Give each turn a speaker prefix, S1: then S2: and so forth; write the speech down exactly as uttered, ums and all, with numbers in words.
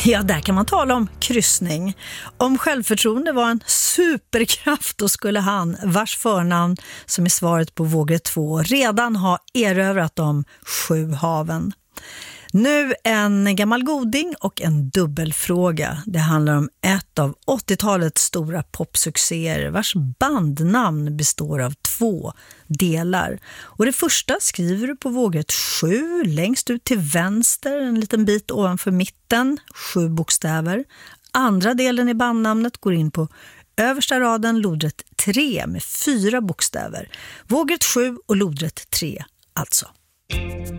S1: Ja, där kan man tala om kryssning. Om självförtroende var en superkraft, då skulle han, vars förnamn som är svaret på vågor två, redan ha erövrat de sju haven. Nu en gammal goding och en dubbelfråga. Det handlar om ett av åttiotalets stora popsuccéer vars bandnamn består av två delar. Och det första skriver du på vågrätt sju, längst ut till vänster, en liten bit ovanför mitten, sju bokstäver. Andra delen i bandnamnet går in på översta raden, lodrätt tre med fyra bokstäver. Vågrätt sju och lodrätt tre alltså.